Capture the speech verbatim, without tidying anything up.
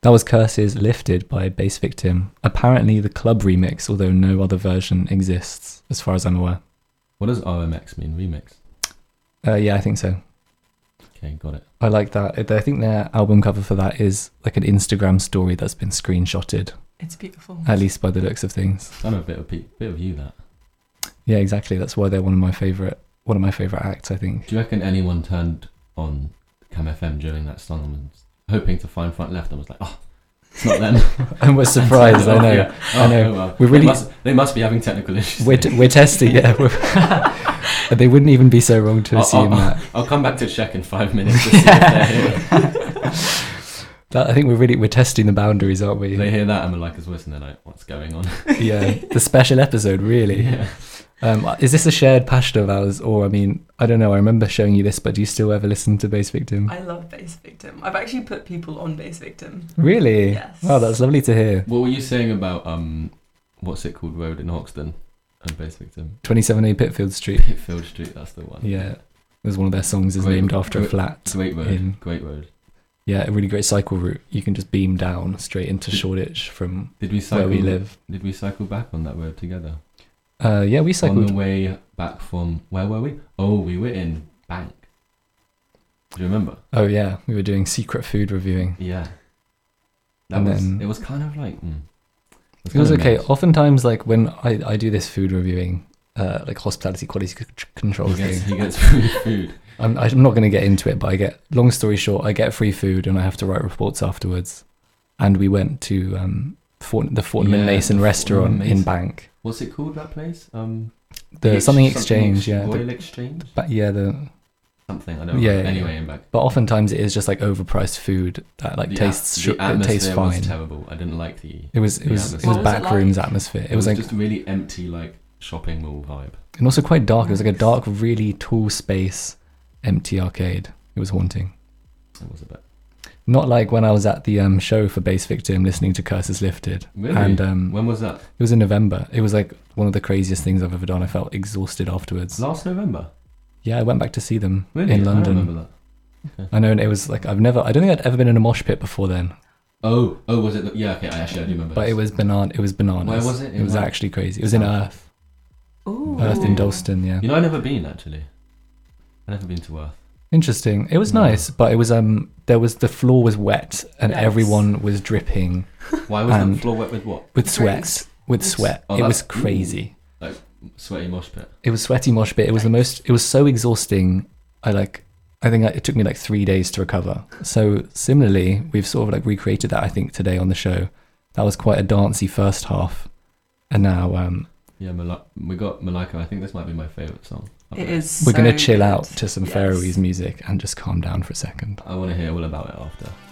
That was Curses Lifted by Bass Victim. Apparently the club remix, although no other version exists, as far as I'm aware. What does R M X mean, remix? Uh, yeah, I think so. Okay, got it. I like that. I think their album cover for that is like an Instagram story that's been screenshotted. It's beautiful. At least by the looks of things. I know a bit of, bit of you, that. Yeah, exactly. That's why they're one of my favourite one of my favourite acts, I think. Do you reckon anyone turned on Cam F M during that song and was hoping to find Front Left and was like, oh, it's not them? I was surprised, I know. Yeah. Oh, I know. Oh, well. We're really, they, must, they must be having technical issues. We're, t- we're testing, yeah. We're they wouldn't even be so wrong to I'll, assume I'll, that. I'll come back to check in five minutes to see if they're here. That, I think we're really we're testing the boundaries, aren't we? They hear that and Malika's voice and they're like, what's going on? Yeah, the special episode, really. Yeah. Um, is this a shared passion of ours, or I mean, I don't know. I remember showing you this, but do you still ever listen to Bass Victim? I love Bass Victim. I've actually put people on Bass Victim. Really? Yes. Wow, that's lovely to hear. What were you saying about um, what's it called, Road in Hoxton and Bass Victim? twenty-seven A Pitfield Street. Pitfield Street, that's the one. Yeah, it was one of their songs is Great- named after great- a flat. Great road. in- Great road. Yeah, a really great cycle route. You can just beam down straight into Shoreditch from Did we cycle? where we live. Did we cycle back on that road together? Uh, yeah, we On cycled. the way back from, where were we? Oh, we were in Bank. Do you remember? Oh yeah, we were doing secret food reviewing. Yeah. That And was. then- It was kind of like. Mm, It was kind of okay. mixed. Oftentimes, like when I, I do this food reviewing, uh, like hospitality quality c- control He gets, thing, he gets free food. I'm, I'm not going to get into it, but I get, long story short, I get free food and I have to write reports afterwards. And we went to um, Fort, the Fortnum and Yeah, Mason the restaurant Fortnum and in Mason. Bank. What's it called, that place? Um, The Ex- something ex- exchange, yeah. Royal The, Exchange? but yeah, the Something, I don't know. Yeah, yeah, Anyway, yeah. in Bank. but oftentimes it is just like overtastes food that like The tastes at- sh- the it atmosphere tastes fine. was terrible. I didn't like the. It was it the was it atmosphere. was What was it backrooms like? atmosphere. It, It was, was like just really empty, like shopping mall vibe. and also quite dark. It was like a Nice. dark, really tall space, empty arcade. It was haunting. It was a bit. Not like when I was at the um, show for Bass Victim listening to Curses Lifted. Really? And um, When was that? it was in November. It was like one of the craziest things I've ever done. I felt exhausted afterwards. Last November. Yeah, I went back to see them Really? in I don't London. remember that. I know, and it was like I've never. I don't think I'd ever been in a mosh pit before then. Oh, oh, was it? The, yeah, okay. I actually I do remember. But this. it was banan. It was bananas. Where was it? It In was where? actually crazy. It was in Earth. Ooh. Earth in Dalston. Yeah. You know, I've never been actually. I've never been to Earth. Interesting. It was No. nice, but it was um. There was the floor was wet and Yes. everyone was dripping Why was And- the floor wet with what? with sweat. Drinks. With sweat. Oh, it was that's- crazy. Like sweaty mosh pit. It was sweaty mosh pit. It was the most. It was so exhausting. I like. I think it took me like three days to recover. So similarly, we've sort of like recreated that. I think today on the show, that was quite a dancey first half, and now um, Yeah, Mal- we got Malika. I think this might be my favorite song. up It there. is. we're gonna so chill good. out to some Yes. Faroese music and just calm down for a second. I want to hear all about it after.